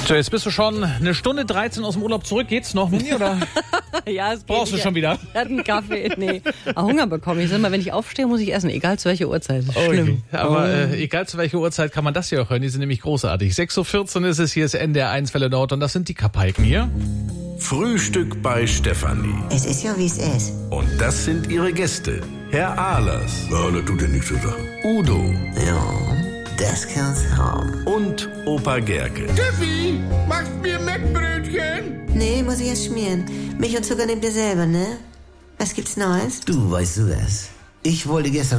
So, jetzt bist du schon eine Stunde 13 aus dem Urlaub zurück. Geht's noch, Mini, oder? Ja, es geht. Brauchst du schon wieder? Einen Kaffee, nee. Hunger bekomme ich. Wenn ich aufstehe, muss ich essen, egal zu welcher Uhrzeit. Schlimm. Aber egal zu welcher Uhrzeit kann man das hier auch hören. Die sind nämlich großartig. 6.14 Uhr ist es, hier ist NDR 1 Welle Nord und das sind die Kapaiken hier. Frühstück bei Stefanie. Es ist ja, wie es ist. Und das sind ihre Gäste. Herr Ahlers. Ja, das tut ja nichts zu sagen. Udo. Ja, das kann's haben. Und Opa Gerke. Steffi, machst mir Mettbrötchen? Nee, muss ich erst schmieren. Milch und Zucker nehmt ihr selber, ne? Was gibt's Neues? Du, weißt du was? Ich wollte gestern